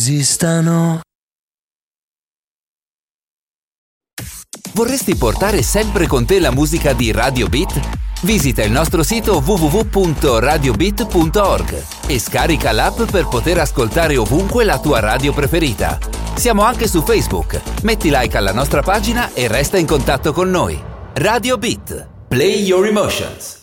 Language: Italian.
esistano. Vorresti portare sempre con te la musica di Radio Beat? Visita il nostro sito www.radiobeat.org e scarica l'app per poter ascoltare ovunque la tua radio preferita. Siamo anche su Facebook. Metti like alla nostra pagina e resta in contatto con noi. Radio Beat. Play your emotions.